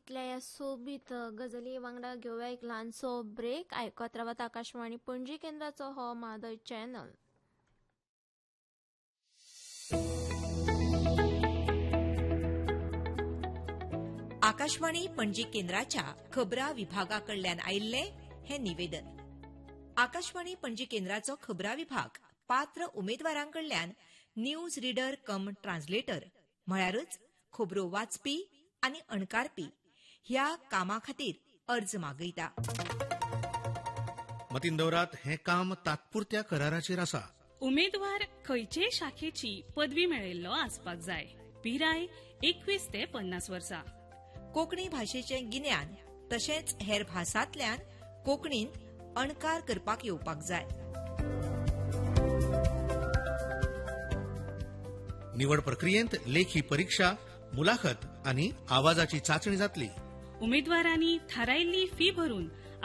इतल्या ह्या सोबीत गजाली वांगडा घेवया एक ल्हानसो ब्रेक. आयकत रावात आकाशवाणी पणजी केंद्राचो हो मादय चॅनल. आकाशवाणी पणजी केंद्राच्या खबरां विभागाकडल्यान आयिल्ले हे निवेदन. आकाशवाणी पणजी केंद्राचो खबरां विभाग पात्र उमेदवारांकडल्यान न्यूज रीडर कम ट्रान्सलेटर म्हळ्यारच खबरो वाचपी आनी अणकारपी ह्या कामा खातीर अर्ज मागयता. मतीन दवरात हें काम तात्पुरत्या कराराचेर आसा. उमेदवार खंयचेय शाखेची पदवी मेळयल्लो आसपाक जाय. पिराय 21 ते 50 वर्सां. कोंकणी भाशेचें गिन्यान तशेंच हेर भासांतल्यान कोंकणींत अणकार करपाक येवपाक जाय. निवड प्रक्रियेंत लेखी परीक्षा, मुलाखत आनी आवाजाची चाचणी जातली. उमेदवारांनी थारायिल्ली फी भरून